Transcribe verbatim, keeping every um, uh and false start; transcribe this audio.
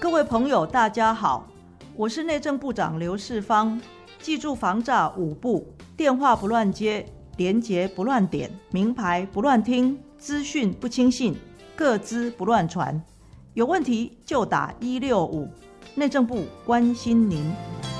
各位朋友大家好，我是内政部长刘世芳。记住防诈五步：电话不乱接，连结不乱点，名牌不乱听，资讯不轻信，个资不乱传。有问题就打一六五，内政部关心您。